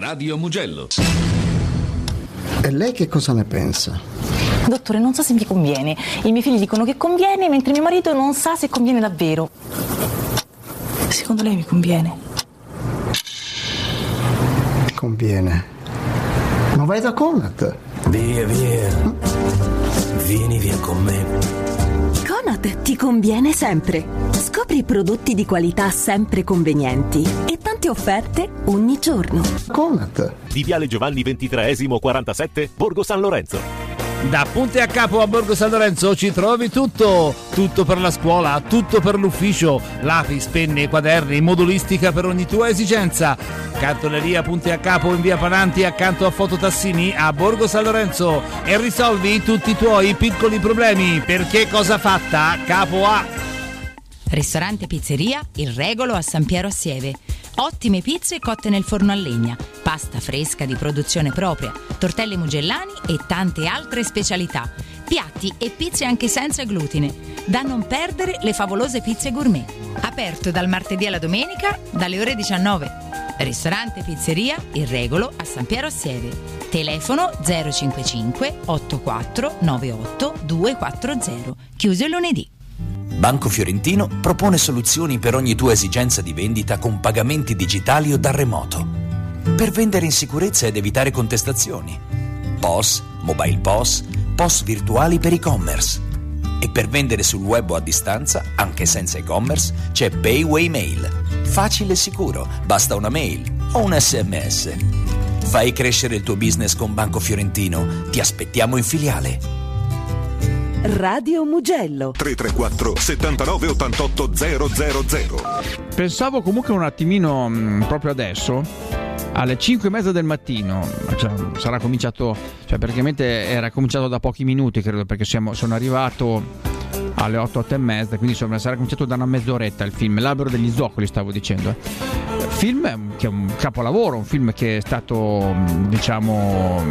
Radio Mugello. E lei che cosa ne pensa? Dottore, non so se mi conviene. I miei figli dicono che conviene, mentre mio marito non sa se conviene davvero. Secondo lei mi conviene? Conviene. Ma vai da Conad. Via, vieni via con me. Conad ti conviene sempre. Scopri prodotti di qualità sempre convenienti e tante offerte ogni giorno. Conad. Di Viale Giovanni XXIII 47, Borgo San Lorenzo. Da Ponte a Capo a Borgo San Lorenzo ci trovi tutto per la scuola, tutto per l'ufficio, lapis, penne, quaderni, modulistica per ogni tua esigenza. Cartoleria Ponte a Capo in via Pananti accanto a Fototassini a Borgo San Lorenzo e risolvi tutti i tuoi piccoli problemi, perché cosa fatta Capo ha. Ristorante Pizzeria Il Regolo a San Piero a Sieve. Ottime pizze cotte nel forno a legna, pasta fresca di produzione propria, tortelli mugellani e tante altre specialità. Piatti e pizze anche senza glutine. Da non perdere le favolose pizze gourmet. Aperto dal martedì alla domenica dalle ore 19. Ristorante Pizzeria Il Regolo a San Piero a Sieve. Telefono 055 84 98 240. Chiuso il lunedì. Banco Fiorentino propone soluzioni per ogni tua esigenza di vendita con pagamenti digitali o da remoto. Per vendere in sicurezza ed evitare contestazioni. POS, mobile POS, POS virtuali per e-commerce. E per vendere sul web o a distanza, anche senza e-commerce, c'è Payway Mail. Facile e sicuro, basta una mail o un SMS. Fai crescere il tuo business con Banco Fiorentino. Ti aspettiamo in filiale. Radio Mugello 334 79 88 000. Pensavo comunque un attimino proprio adesso alle 5:30 del mattino, cioè, sarà cominciato, cioè praticamente era cominciato da pochi minuti credo, perché sono arrivato alle 8:30, quindi sarà cominciato da una mezz'oretta il film L'albero degli zoccoli, stavo dicendo. Film che è un capolavoro, un film che è stato, diciamo,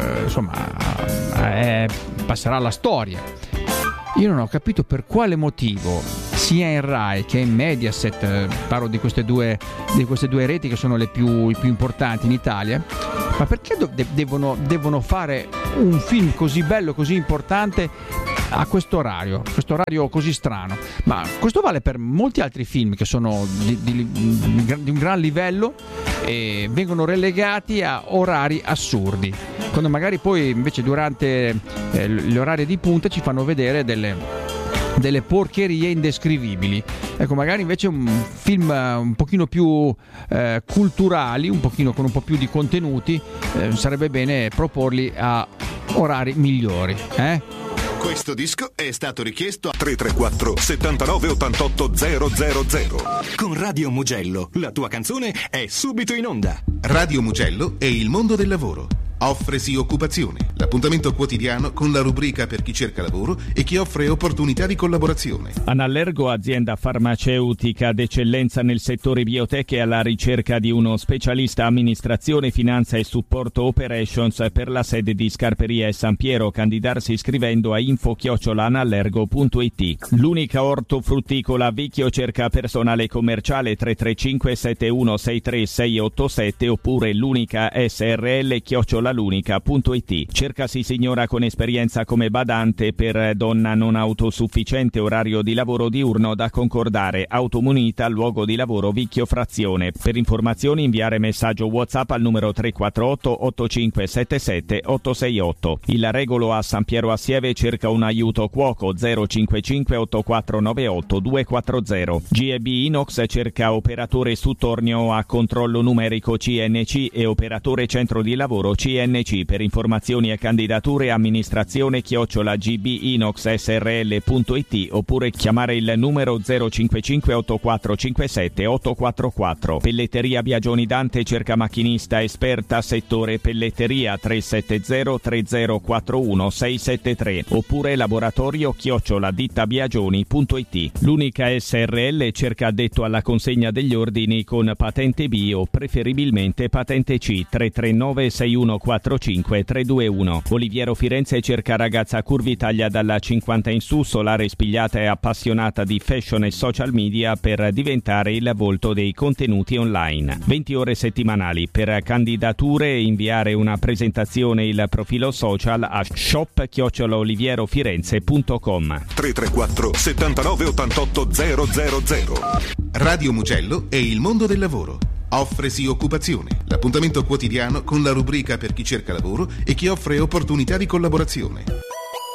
passerà alla storia. Io non ho capito per quale motivo sia in Rai che in Mediaset, parlo di queste due reti che sono le più importanti in Italia, ma perché devono fare un film così bello, così importante a questo orario così strano? Ma questo vale per molti altri film che sono di un gran livello e vengono relegati a orari assurdi, quando magari poi invece durante gli orari di punta ci fanno vedere delle porcherie indescrivibili. Ecco, magari invece un film un pochino più culturali, con un po' più di contenuti, sarebbe bene proporli a orari migliori, Questo disco è stato richiesto a 334 79 88 000. Con Radio Mugello, la tua canzone è subito in onda. Radio Mugello e il mondo del lavoro. Offresi occupazione, l'appuntamento quotidiano con la rubrica per chi cerca lavoro e chi offre opportunità di collaborazione. Anallergo, azienda farmaceutica d'eccellenza nel settore biotech, e alla ricerca di uno specialista amministrazione, finanza e supporto operations per la sede di Scarperia e San Piero. Candidarsi iscrivendo a info@anallergo.it. L'unica ortofrutticola Vicchio cerca personale commerciale 335 7163 687 oppure l'unica SRL@lunica.it. Cercasi signora con esperienza come badante per donna non autosufficiente, orario di lavoro diurno da concordare, automunita, luogo di lavoro Vicchio Frazione. Per informazioni inviare messaggio WhatsApp al numero 348 8577 868. Il Regolo a San Piero a Sieve cerca un aiuto cuoco 055 8498 240. GEB Inox cerca operatore su tornio a controllo numerico CNC e operatore centro di lavoro CNC. Per informazioni e candidature amministrazione@gbinoxsrl.it oppure chiamare il numero 055 8457 844. Pelletteria Biagioni Dante cerca macchinista esperta settore pelletteria 370 3041 673 oppure laboratorio@dittabiagioni.it. L'unica SRL cerca addetto alla consegna degli ordini con patente bio, preferibilmente patente C. 339 61 345 321. Oliviero Firenze cerca ragazza curvitaglia dalla 50 in su, solare, spigliata e appassionata di fashion e social media per diventare il volto dei contenuti online. 20 ore settimanali. Per candidature inviare una presentazione, il profilo social a shop@olivierofirenze.com. 334 79 88 000. Radio Mugello e il mondo del lavoro. Offresi occupazione, l'appuntamento quotidiano con la rubrica per chi cerca lavoro e chi offre opportunità di collaborazione.